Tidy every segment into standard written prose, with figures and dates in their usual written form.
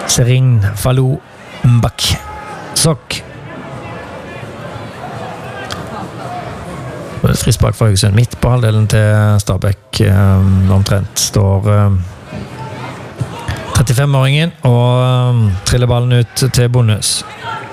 Serin Falou Mbak Sok. Frispark for Haugesund midt på halvdelen til Stabæk. Omtrent står 35-åringen og triller ballen ut til Bonus,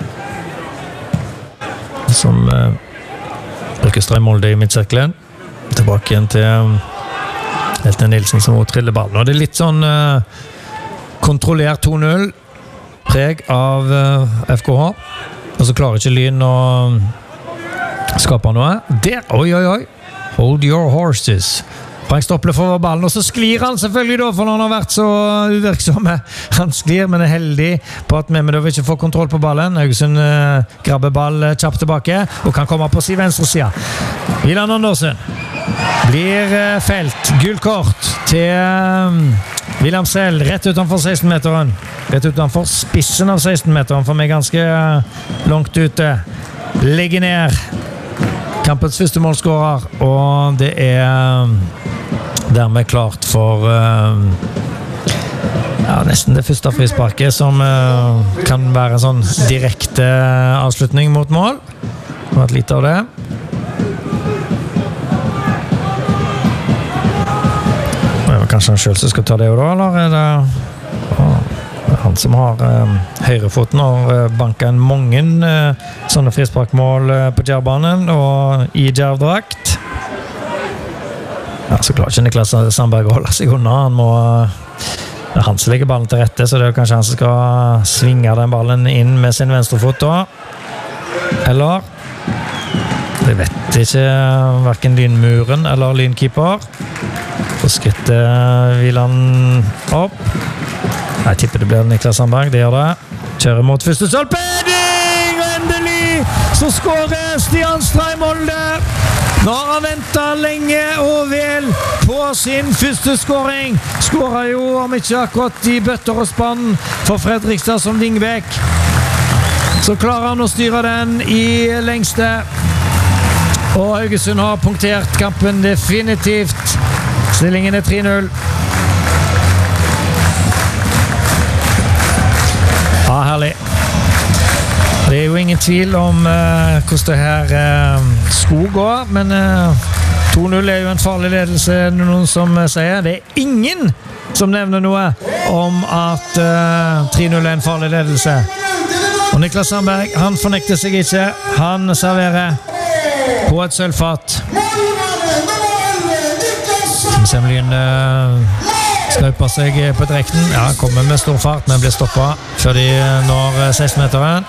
som bruker Strøm Molde i midtsirkelen. Tilbake igjen til Helten Nilsen som også triller ballen. Og det er litt sånn kontrollert 2-0 preg av FKH, og så klarer ikke Lyn å skape noe. Der, oi hold your horses. Frank Stopple får ballen, og så sklir han selvfølgelig da, for han har vært så uvirksomme. Han sklir, men er heldig på at Mehmedov ikke får kontroll på ballen. Haugesund grabber ball kjapt tilbake, og kan komme på sin venstre side. Wieland Andersen blir felt. Gult kort til William Sell, rett utenfor 16-meteren. Rett utenfor spissen av 16-meteren, for meg ganske langt ute. Legger ned kampens første målskårer, og det er dermed klart for nesten det første frisparket, som kan være en sånn direkte avslutning mot mål. Det var litt av det. Kanskje han selv skal ta det da, eller er det han som har høyrefoten og banket en mange sånne frisparkmål på Djerbanen og i Djervdrakt. Så klarer ikke Niklas Sandberg å holde seg unna. Det er han som legger ballen til rette, så det er kanskje han som skal svinge den ballen inn med sin venstrefot da. Eller det vet ikke hverken Lynmuren eller Lynkeeper. Og skrittet Wieland opp. Jeg tipper det blir Niklas Sandberg, det gjør det. Kjører mot første stolpe, og endelig så skårer Stian Strøm Molde. Nå har han ventet lenge og vel på sin første skåring. Skårer jo om ikke akkurat i bøtter og spann for Fredrikstad som Dingbæk. Så klarer han å styre den i lengste. Og Haugesund har punktert kampen definitivt. Stillingen er 3-0. Ja, herlig. Det er jo ingen tvil om hvordan det her skulle gå, men 2-0 er jo en farlig ledelse, noen som sier. Det er ingen som nevner noe om at 3-0 er en farlig ledelse. Og Niklas Sandberg, han fornekter seg ikke. Han serverer på et sølvfat. Semlin skauper seg på direkten. Ja, han kommer med stor fart, men blir stoppet før de når 16-meteren.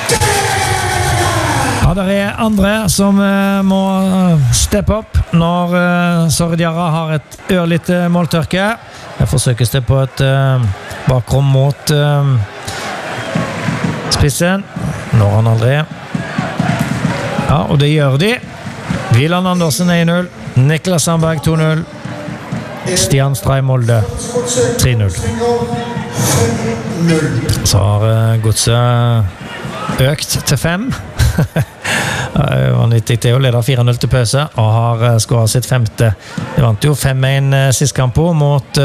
Ja, det er andre som må steppe opp når Sordiara har et ørlitt måltørke. Her forsøkes det på et bakrom mot spissen. Når han aldri. Ja, og det gjør de. Wieland Andersen 1-0. Niklas Sandberg 2-0. Stian Strøm Molde 3-0. Så har godset økt til 5. Vanvittig til å lede 4-0 til pause og har skåret sitt 5. De vant jo 5-1 sist kamp mot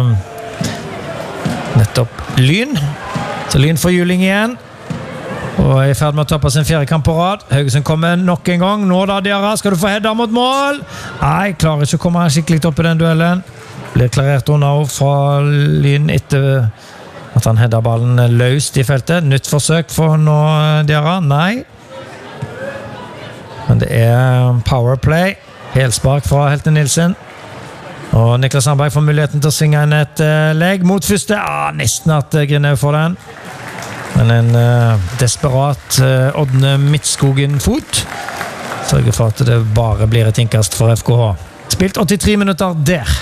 nettopp Lyn. Så Lyn får juling igjen og er i ferd med å tappe sin 4. kamp på rad. Haugesund kommer nok en gang. Nå da, Diarra, skal du få hedda mot mål? Nei, klarer ikke å komme skikkelig opp i den duellen. Blir klarert unna fra Lyn etter at han hedda ballen løst i feltet. Nytt forsøk for nå, Diarra. Nei. Men det er powerplay. Helspark fra Helten Nilsen. Og Niklas Sandberg får muligheten til å svinge inn et legg mot første. Nesten at Grinau får den. Men en desperat Ådne Midtskogen-fot sørger for at det bare blir et innkast for FKH. Spilt 83 minutter der.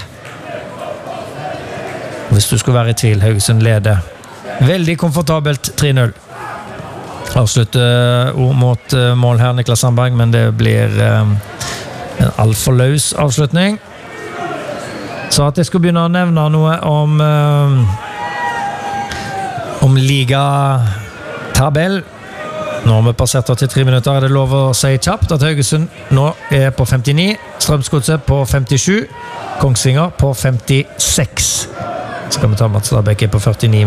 Hvis du skulle være i tvil, Haugesund leder veldig komfortabelt 3-0. Avslutter mot mål her, Niklas Sandberg, men det blir en alt for løs avslutning. Så at jeg skulle begynne å nevne noe om ligatabell. Nå har vi passert 83 minutter. Er det lov å si kjapt at Haugesund nå er på 59, Strømsgodset på 57, Kongsvinger på 56. Så kan vi ta med at Stabæk er på 49.